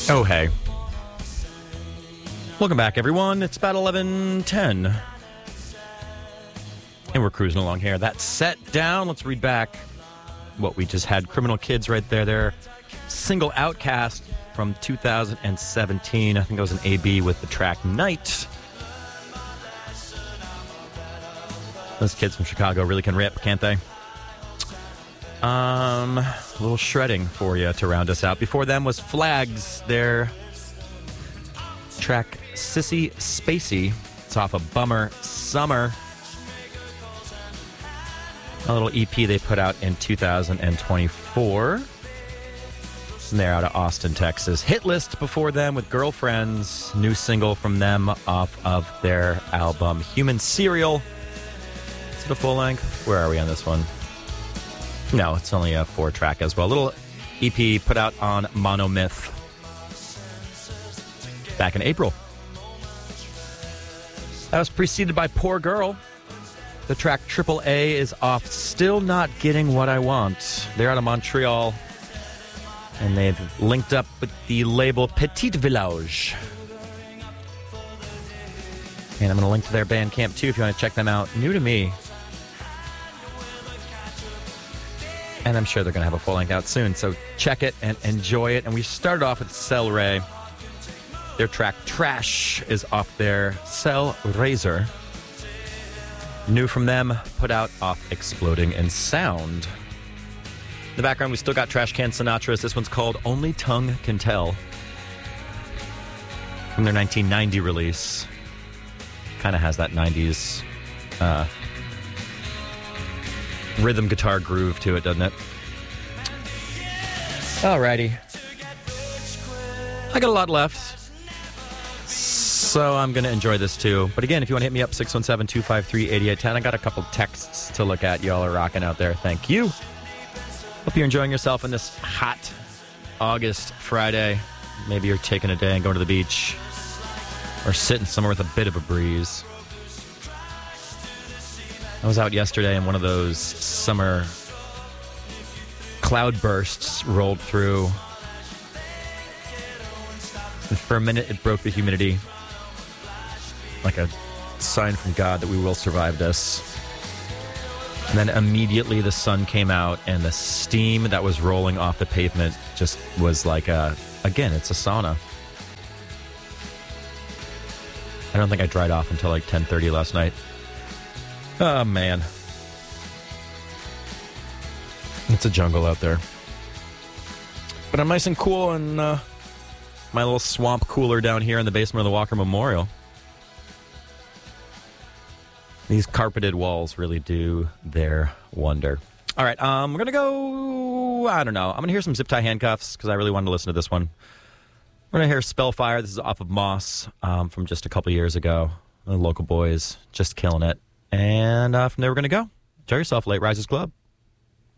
Oh, hey. Welcome back, everyone. It's about 11:10. And we're cruising along here. That's set down. Let's read back what we just had. Criminal Kids right there. Their single Outcast from 2017. I think it was an AB with the track Night. Those kids from Chicago really can rip, can't they? A little shredding for you to round us out. Before them was Flags, their track Sissy Spacey. It's off of Bummer Summer, a little EP they put out in 2024. And they're out of Austin, Texas. Hit List before them with Girlfriends, new single from them off of their album Human Serial. Is it a full length? Where are we on this one? No, it's only a 4-track as well. A little EP put out on Monomyth back in April. That was preceded by Poor Girl. The track Triple A is off Still Not Getting What I Want. They're out of Montreal, and they've linked up with the label Petit Village. And I'm going to link to their Bandcamp, too, if you want to check them out. New to me. And I'm sure they're going to have a full length out soon, so check it and enjoy it. And we started off with Cell Ray. Their track Trash is off their Cell Razor. New from them, put out off Exploding in Sound. In the background, we still got Trash Can Sinatras. This one's called Only Tongue Can Tell. From their 1990 release. Kind of has that 90s rhythm guitar groove to it, doesn't it? Alrighty. I got a lot left, so I'm going to enjoy this too. But again, if you want to hit me up, 617-253-8810. I got a couple texts to look at. Y'all are rocking out there. Thank you. Hope you're enjoying yourself on this hot August Friday. Maybe you're taking a day and going to the beach, or sitting somewhere with a bit of a breeze. I was out yesterday and one of those summer cloud bursts rolled through. And for a minute, it broke the humidity. Like a sign from God that we will survive this. And then immediately the sun came out and the steam that was rolling off the pavement just was like again, it's a sauna. I don't think I dried off until like 10:30 last night. Oh, man. It's a jungle out there. But I'm nice and cool in my little swamp cooler down here in the basement of the Walker Memorial. These carpeted walls really do their wonder. All right, we're going to go, I don't know. I'm going to hear some Zip Tie Handcuffs because I really wanted to listen to this one. We're going to hear Spellfire. This is off of Moss from just a couple years ago. The local boys just killing it. And from there, we're going to go. Enjoy yourself, Late Risers Club.